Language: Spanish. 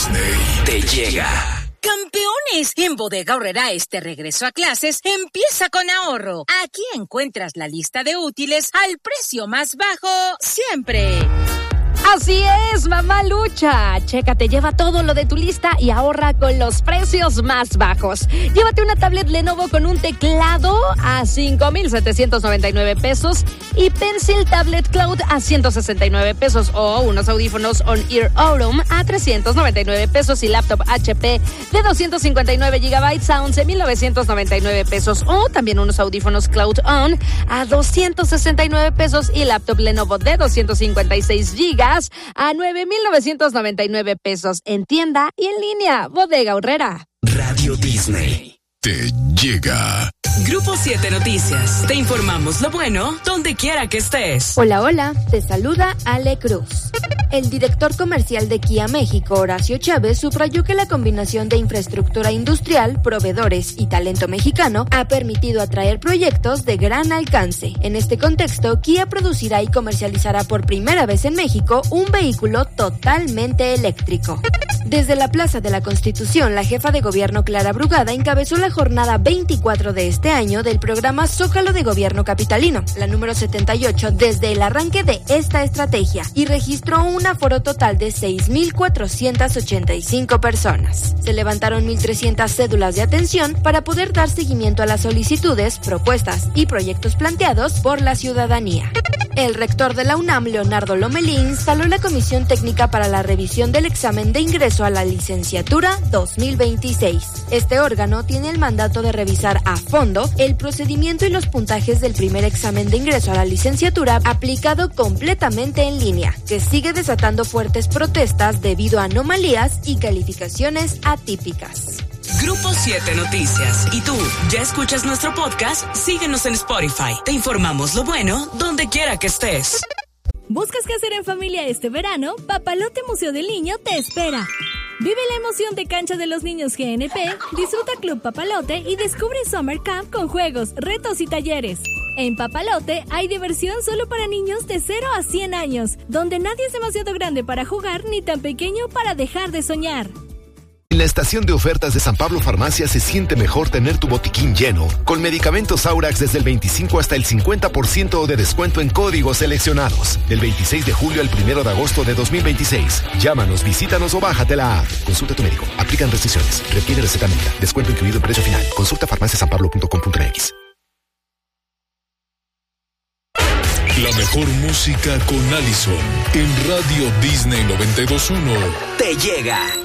Disney te llega. ¡Campeones! En Bodega Aurrera este regreso a clases empieza con ahorro. Aquí encuentras la lista de útiles al precio más bajo siempre. Así es, mamá Lucha. Chécate, lleva todo lo de tu lista y ahorra con los precios más bajos. Llévate una tablet Lenovo con un teclado a 5,799 pesos y Pencil Tablet Cloud a 169 pesos o unos audífonos On-Ear Aurum a 399 pesos y laptop HP de 259 GB a 11,999 pesos o también unos audífonos Cloud On a 269 pesos y laptop Lenovo de 256 GB a 9,999 pesos en tienda y en línea. Bodega Aurrera. Radio Disney te llega. Grupo 7 Noticias. Te informamos lo bueno donde quiera que estés. Hola, hola. Te saluda Ale Cruz. El director comercial de Kia México, Horacio Chávez, subrayó que la combinación de infraestructura industrial, proveedores y talento mexicano ha permitido atraer proyectos de gran alcance. En este contexto, Kia producirá y comercializará por primera vez en México un vehículo totalmente eléctrico. Desde la Plaza de la Constitución, la jefa de gobierno Clara Brugada encabezó la jornada 24 de este año del programa Zócalo de Gobierno Capitalino, la número 78 desde el arranque de esta estrategia, y registró un aforo total de 6,485 personas. Se levantaron 1,300 cédulas de atención para poder dar seguimiento a las solicitudes, propuestas y proyectos planteados por la ciudadanía. El rector de la UNAM, Leonardo Lomelí, instaló la Comisión Técnica para la Revisión del Examen de Ingreso a la Licenciatura 2026. Este órgano tiene el mandato de revisar a fondo el procedimiento y los puntajes del primer examen de ingreso a la licenciatura aplicado completamente en línea, que sigue desatando fuertes protestas debido a anomalías y calificaciones atípicas. Grupo 7 Noticias. ¿Y tú, ya escuchas nuestro podcast? Síguenos en Spotify. Te informamos lo bueno donde quiera que estés. ¿Buscas qué hacer en familia este verano? Papalote Museo del Niño te espera. Vive la emoción de Cancha de los Niños GNP, disfruta Club Papalote y descubre Summer Camp con juegos, retos y talleres. En Papalote hay diversión solo para niños de 0 a 100 años, donde nadie es demasiado grande para jugar ni tan pequeño para dejar de soñar. En la estación de ofertas de San Pablo Farmacia se siente mejor tener tu botiquín lleno, con medicamentos Aurax desde el 25 hasta el 50% de descuento en códigos seleccionados. Del 26 de julio al 1 de agosto de 2026. Llámanos, visítanos o bájate la app. Consulta a tu médico. Aplican restricciones. Requiere receta médica. Descuento incluido en precio final. Consulta farmaciasanpablo.com.mx. La mejor música con Allison en Radio Disney 92.1 te llega.